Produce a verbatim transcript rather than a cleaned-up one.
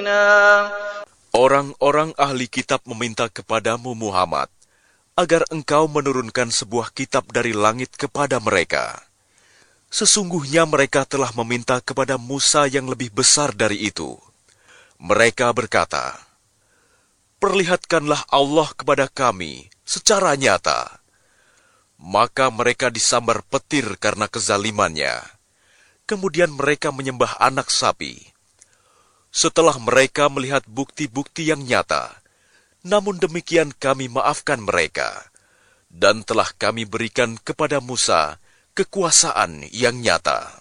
بينا. Orang-orang ahli kitab meminta kepadamu Muhammad, agar engkau menurunkan sebuah kitab dari langit kepada mereka. Sesungguhnya mereka telah meminta kepada Musa yang lebih besar dari itu. Mereka berkata, "Perlihatkanlah Allah kepada kami secara nyata." Maka mereka disambar petir karena kezalimannya. Kemudian mereka menyembah anak sapi. Setelah mereka melihat bukti-bukti yang nyata, namun demikian kami maafkan mereka, dan telah kami berikan kepada Musa kekuasaan yang nyata.